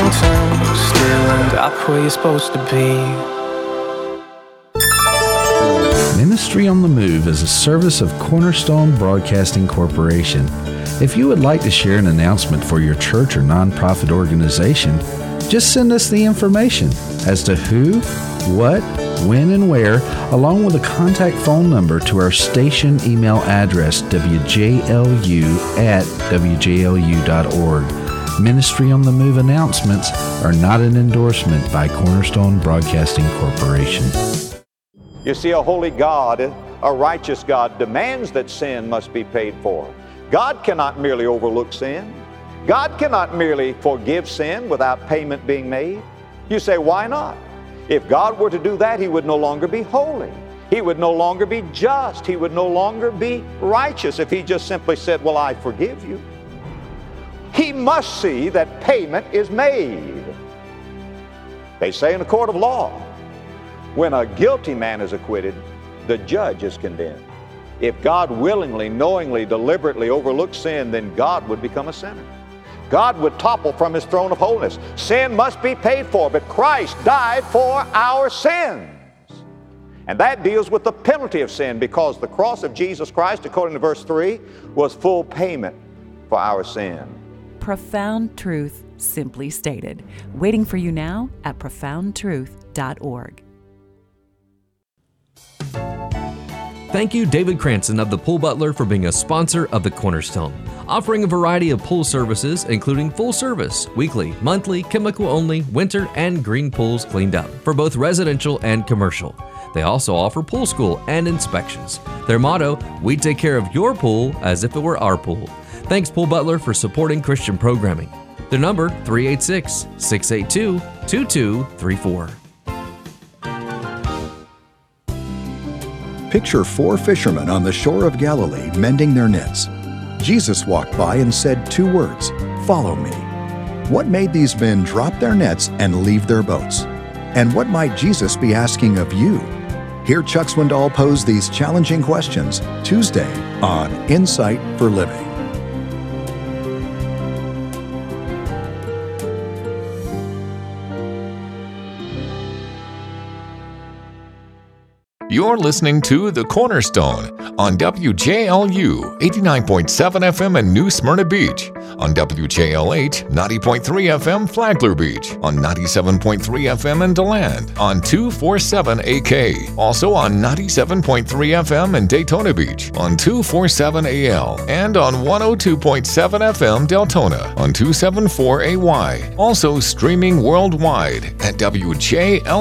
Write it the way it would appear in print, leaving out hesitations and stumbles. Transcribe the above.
turn still and up where you're supposed to be. Ministry on the Move is a service of Cornerstone Broadcasting Corporation. If you would like to share an announcement for your church or nonprofit organization, just send us the information as to who, what, when, and where, along with a contact phone number to our station email address, wjlu@wjlu.org. Ministry on the Move announcements are not an endorsement by Cornerstone Broadcasting Corporation. You see, a holy God, a righteous God, demands that sin must be paid for. God cannot merely overlook sin. God cannot merely forgive sin without payment being made. You say, why not? If God were to do that, He would no longer be holy. He would no longer be just. He would no longer be righteous if He just simply said, well, I forgive you. He must see that payment is made. They say in a court of law, when a guilty man is acquitted, the judge is condemned. If God willingly, knowingly, deliberately overlooks sin, then God would become a sinner. God would topple from His throne of holiness. Sin must be paid for, but Christ died for our sins. And that deals with the penalty of sin, because the cross of Jesus Christ, according to verse 3, was full payment for our sin. Profound truth, simply stated. Waiting for you now at profoundtruth.org. Thank you, David Cranston of the Pool Butler, for being a sponsor of the Cornerstone, offering a variety of pool services, including full service, weekly, monthly, chemical-only, winter, and green pools cleaned up for both residential and commercial. They also offer pool school and inspections. Their motto, we take care of your pool as if it were our pool. Thanks, Pool Butler, for supporting Christian programming. Their number, 386-682-2234. Picture 4 fishermen on the shore of Galilee mending their nets. Jesus walked by and said 2 words, "Follow me." What made these men drop their nets and leave their boats? And what might Jesus be asking of you? Hear Chuck Swindoll pose these challenging questions Tuesday on Insight for Living. You're listening to The Cornerstone on WJLU 89.7 FM in New Smyrna Beach, on WJLH 90.3 FM Flagler Beach, on 97.3 FM in DeLand, on 247 AK, also on 97.3 FM in Daytona Beach, on 247 AL, and on 102.7 FM Deltona, on 274 AY, also streaming worldwide at WJLU.